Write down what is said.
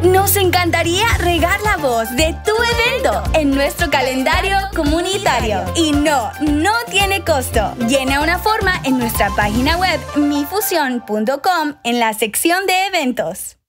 Nos encantaría regar la voz de tu evento en nuestro calendario comunitario. Y no tiene costo. Llena una forma en nuestra página web mifusion.com en la sección de eventos.